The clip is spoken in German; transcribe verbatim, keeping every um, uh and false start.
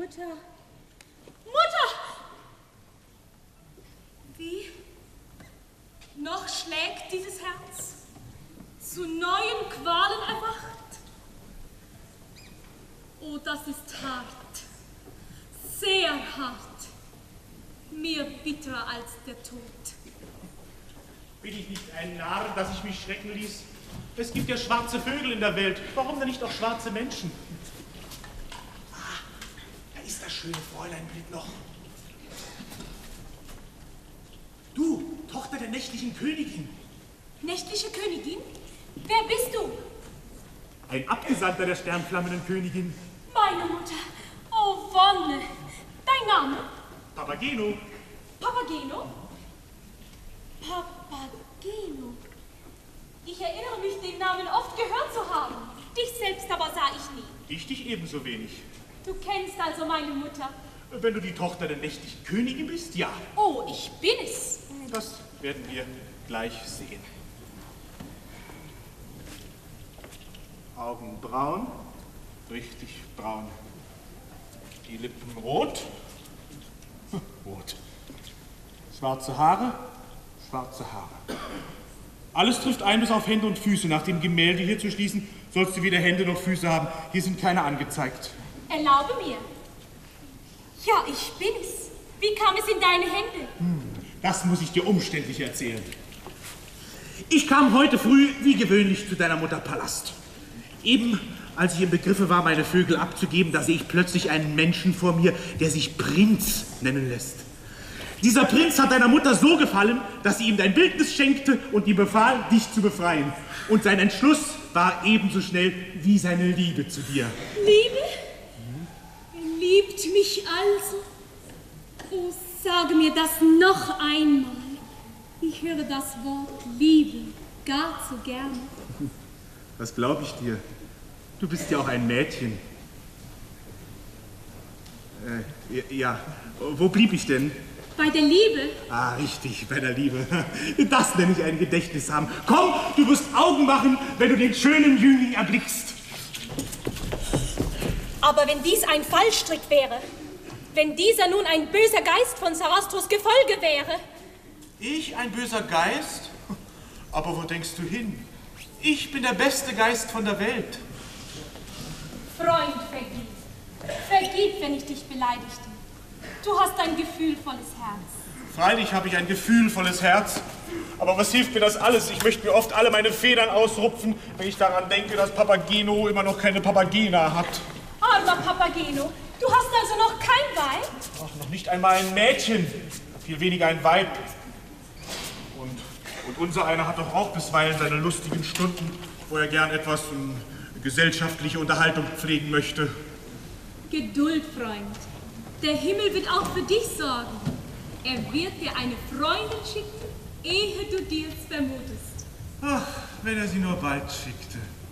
Mutter. Mutter! Wie? Noch schlägt dieses Herz, zu neuen Qualen erwacht. Oh, das ist hart, sehr hart, mir bitterer als der Tod. Bin ich nicht ein Narr, dass ich mich schrecken ließ? Es gibt ja schwarze Vögel in der Welt, warum denn nicht auch schwarze Menschen? Ah, da ist das schöne Fräuleinbild noch. Du, Tochter der nächtlichen Königin. Nächtliche Königin? Wer bist du? Ein Abgesandter der sternflammenden Königin. Meine Mutter. Oh, Wonne. Dein Name? Papageno. Papageno? Papageno. Ich erinnere mich, den Namen oft gehört zu haben. Dich selbst aber sah ich nie. Ich dich ebenso wenig. Du kennst also meine Mutter? Wenn du die Tochter der nächtlichen Königin bist, ja. Oh, ich bin es. Das werden wir gleich sehen. Augen braun, richtig braun. Die Lippen rot, rot. Schwarze Haare, schwarze Haare. Alles trifft ein bis auf Hände und Füße. Nach dem Gemälde hier zu schließen, sollst du weder Hände noch Füße haben. Hier sind keine angezeigt. Erlaube mir. Ja, ich bin es. Wie kam es in deine Hände? Hm, das muss ich dir umständlich erzählen. Ich kam heute früh, wie gewöhnlich, zu deiner Mutter Palast. Eben, als ich im Begriffe war, meine Vögel abzugeben, da sehe ich plötzlich einen Menschen vor mir, der sich Prinz nennen lässt. Dieser Prinz hat deiner Mutter so gefallen, dass sie ihm dein Bildnis schenkte und ihm befahl, dich zu befreien. Und sein Entschluss war ebenso schnell wie seine Liebe zu dir. Liebe? Er liebt mich also? Oh, sage mir das noch einmal. Ich höre das Wort Liebe gar zu gerne. Was glaube ich dir? Du bist ja auch ein Mädchen. Äh, ja, wo blieb ich denn? Bei der Liebe? Ah, richtig, bei der Liebe. Das nenne ich ein Gedächtnis haben. Komm, du wirst Augen machen, wenn du den schönen Jüngling erblickst. Aber wenn dies ein Fallstrick wäre, wenn dieser nun ein böser Geist von Sarastros Gefolge wäre. Ich ein böser Geist? Aber wo denkst du hin? Ich bin der beste Geist von der Welt. Freund, vergib. Vergib, wenn ich dich beleidigte. Du hast ein gefühlvolles Herz. Freilich habe ich ein gefühlvolles Herz. Aber was hilft mir das alles? Ich möchte mir oft alle meine Federn ausrupfen, wenn ich daran denke, dass Papageno immer noch keine Papagena hat. Armer Papageno, du hast also noch kein Weib? Ach, noch nicht einmal ein Mädchen. Viel weniger ein Weib. Und, und unser einer hat doch auch bisweilen seine lustigen Stunden, wo er gern etwas um, gesellschaftliche Unterhaltung pflegen möchte. Geduld, Freund. Der Himmel wird auch für dich sorgen. Er wird dir eine Freundin schicken, ehe du dir's vermutest. Ach, wenn er sie nur bald schickte.